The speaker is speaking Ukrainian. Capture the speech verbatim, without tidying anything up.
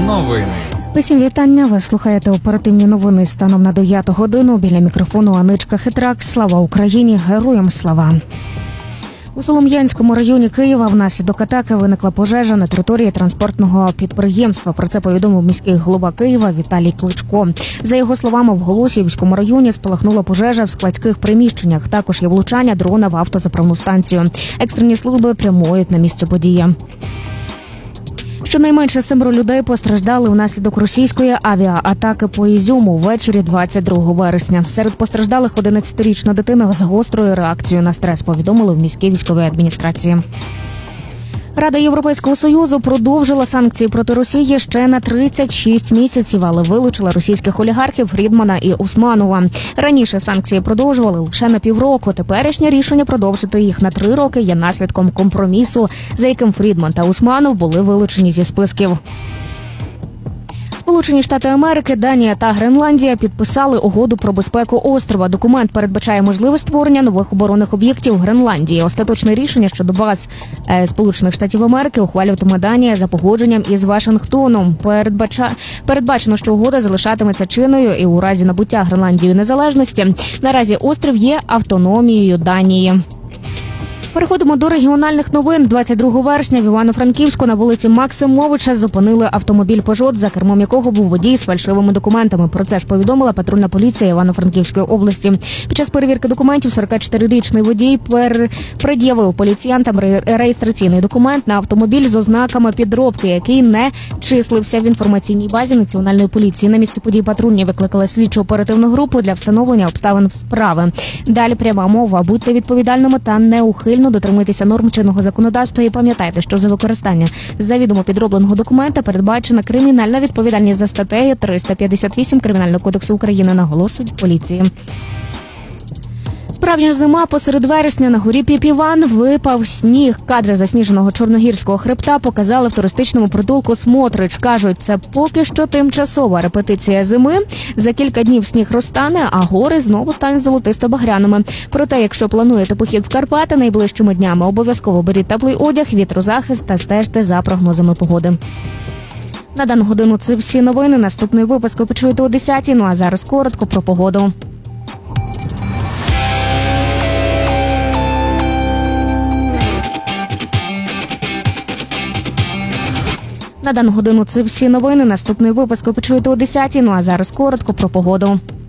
новини. Усім вітання. Ви слухаєте оперативні новини станом на дев'яту годину. Біля мікрофону Аничка Хитрак. Слава Україні! Героям слава! У Солом'янському районі Києва внаслідок атаки виникла пожежа на території транспортного підприємства. Про це повідомив міський голова Києва Віталій Кличко. За його словами, в Голосіївському районі спалахнула пожежа в складських приміщеннях. Також є влучання дрона в автозаправну станцію. Екстрені служби прямують на місце події. Щонайменше семеро людей постраждали внаслідок російської авіаатаки по Ізюму ввечері двадцять другого вересня. Серед постраждалих одинадцятирічна дитина з гострою реакцією на стрес, повідомили в міській військовій адміністрації. Рада Європейського Союзу продовжила санкції проти Росії ще на тридцять шість місяців, але вилучила російських олігархів Фрідмана і Усманова. Раніше санкції продовжували лише на півроку. Теперішнє рішення продовжити їх на три роки є наслідком компромісу, за яким Фрідман та Усманов були вилучені зі списків. Сполучені Штати Америки, Данія та Гренландія підписали угоду про безпеку острова. Документ передбачає можливість створення нових оборонних об'єктів в Гренландії. Остаточне рішення щодо баз е, Сполучених Штатів Америки ухвалюватиме Данія за погодженням із Вашингтоном. Передбача... Передбачено, що угода залишатиметься чинною і у разі набуття Гренландією незалежності. Наразі острів є автономією Данії. Переходимо до регіональних новин. двадцять другого вересня в Івано-Франківську на вулиці Максимовича зупинили автомобіль «Пежот», за кермом якого був водій з фальшивими документами. Про це ж повідомила патрульна поліція Івано-Франківської області. Під час перевірки документів сорокачотирирічний водій пер... пред'явив поліціянтам реєстраційний документ на автомобіль з ознаками підробки, який не числився в інформаційній базі Національної поліції. На місці подій патрульні викликали слідчо-оперативну групу для встановлення обставин справи. Далі пряма мова: будьте відповідальними та неухильними. Дотримуйтеся норм чинного законодавства і пам'ятайте, що за використання завідомо підробленого документа передбачена кримінальна відповідальність за статтею триста п'ятдесят вісім Кримінального кодексу України, наголошують в поліції. Справжня зима. Посеред вересня на горі Піпіван випав сніг. Кадри засніженого Чорногірського хребта показали в туристичному притулку Смотрич. Кажуть, це поки що тимчасова репетиція зими. За кілька днів сніг розтане, а гори знову стануть золотисто-багряними. Проте, якщо плануєте похід в Карпати найближчими днями, обов'язково беріть теплий одяг, вітрозахист та стежте за прогнозами погоди. На дану годину це всі новини. Наступний випуск ви почуєте о десятій. Ну а зараз коротко про погоду. На дану годину це всі новини. Наступний випуск ви почуєте о десятій. Ну а зараз коротко про погоду.